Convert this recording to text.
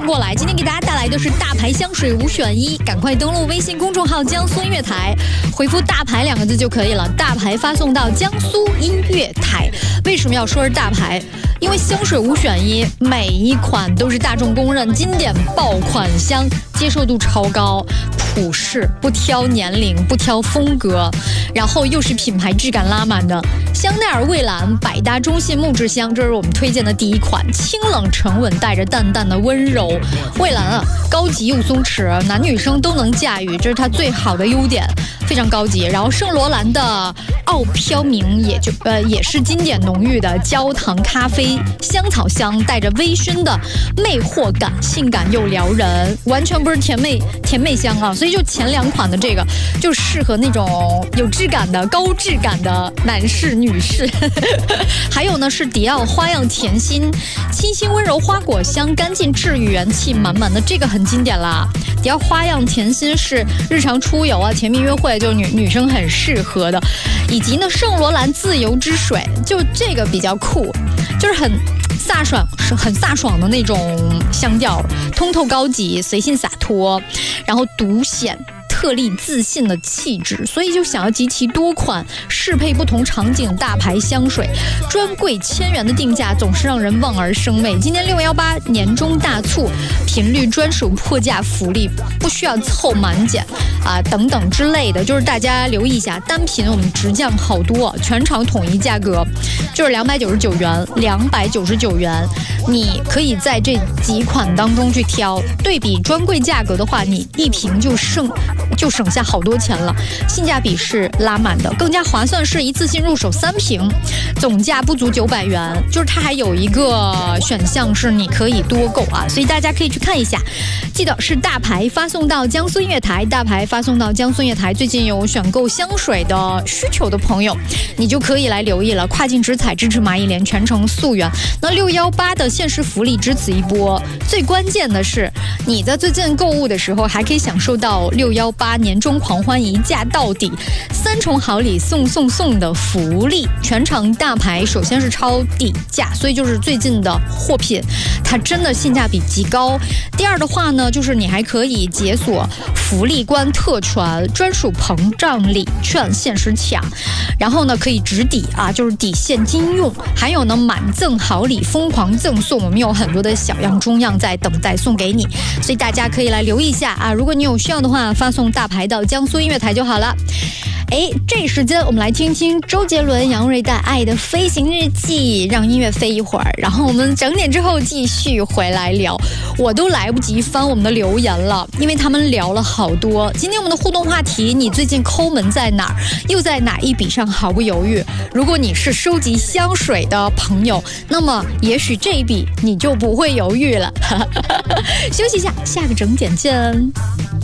过来。今天给大家带来的是大牌香水5选1，赶快登录微信公众号江苏音乐台，回复大牌2个字就可以了，大牌发送到江苏音乐台。为什么要说是大牌？因为香水5选1，每一款都是大众公认经典爆款香，接受度超高，普适，不挑年龄，不挑风格，然后又是品牌质感拉满的香奈儿蔚蓝百搭中性木质香，这是我们推荐的第一款，清冷沉稳，带着淡淡的温柔。蔚蓝啊，高级又松弛，男女生都能驾驭，这是它最好的优点，非常高级。然后圣罗兰的傲飘明也是经典浓郁的焦糖咖啡香草香，带着微醺的魅惑感，性感又撩人，完全不是甜妹香啊，所以就前2款的这个就适合那种有质感的高质感的男士女士。还有呢是迪奥花样甜心，清新温柔花果香，干净治愈，元气满满的，这个很经典啦。迪奥花样甜心是日常出游啊，甜蜜约会就女生很适合的。以及呢圣罗兰自由之水，就这个比较酷，就是很飒爽的那种香调，通透高级，随性洒脱，然后独显特立自信的气质，所以就想要集齐多款适配不同场景大牌香水，专柜1000元的定价总是让人望而生畏。今年618年终大促，频率专属破价福利，不需要凑满减啊等等之类的，就是大家留意一下，单品我们直降好多，全场统一价格就是299元，你可以在这几款当中去挑，对比专柜价格的话，你一瓶就省下好多钱了，性价比是拉满的，更加划算是一次性入手3瓶，总价不足900元，就是它还有一个选项是你可以多购啊，所以大家可以去看一下。记得是大牌发送到江苏音乐台，大牌发送到江苏音乐台。最近有选购香水的需求的朋友，你就可以来留意了，跨境直采支持蚂蚁联，全程溯源。那618的限时福利只此一波，最关键的是你在最近购物的时候还可以享受到618年终狂欢一价到底，3重好礼送的福利。全场大牌首先是超底价，所以就是最近的货品它真的性价比极高。第二的话呢，就是你还可以解锁福利关特权专属膨胀礼券限时抢，然后呢可以直抵啊，就是抵现金用，还有呢满赠好礼疯狂赠送，我们有很多的小样中样在等待送给你，所以大家可以来留意一下啊，如果你有需要的话，发送大牌到江苏音乐台就好了。这时间我们来听听周杰伦、杨瑞代《爱的飞行日记》，让音乐飞一会儿，然后我们整点之后继续回来聊。我都来不及翻我们的留言了，因为他们聊了好多。今天我们的互动话题，你最近抠门在哪儿？又在哪一笔上毫不犹豫？如果你是收集香水的朋友，那么也许这一笔你就不会犹豫了。休息一下，下个整点见。